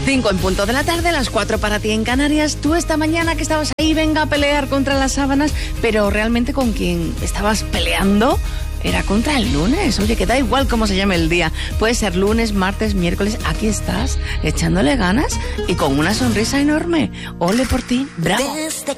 5 en punto de la tarde, las 4 para ti en Canarias. Tú esta mañana que estabas ahí, venga a pelear contra las sábanas, pero realmente con quien estabas peleando era contra el lunes. Oye, que da igual cómo se llame el día. Puede ser lunes, martes, miércoles. Aquí estás, echándole ganas y con una sonrisa enorme. Ole por ti, bravo.